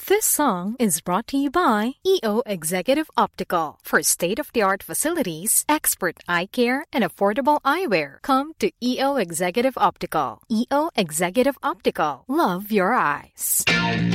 This song is brought to you by EO Executive Optical. For state-of-the-art facilities, expert eye care, and affordable eyewear, come to EO Executive Optical. EO Executive Optical. Love your eyes.